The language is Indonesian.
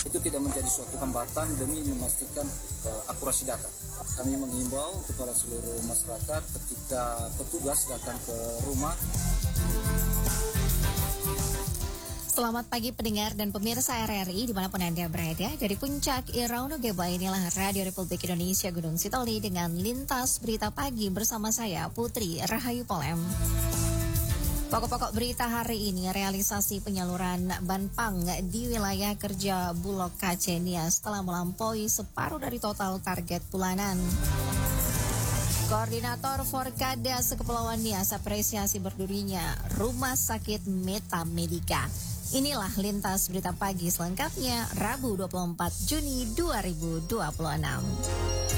itu tidak menjadi suatu hambatan demi memastikan akurasi data. Kami mengimbau kepada seluruh masyarakat ketika petugas datang ke rumah. Selamat pagi pendengar dan pemirsa RRI dimanapun Anda berada. Dari puncak Irauno Geba inilah Radio Republik Indonesia Gunung Sitoli dengan lintas berita pagi bersama saya Putri Rahayu Polem. Pokok-pokok berita hari ini, realisasi penyaluran Banpang di wilayah kerja Bulog KC Nias telah melampaui separuh dari total target bulanan. Koordinator Forkada Sekepulauan Nias apresiasi berdirinya Rumah Sakit Meta Medica. Inilah lintas berita pagi selengkapnya Rabu 24 Juni 2026.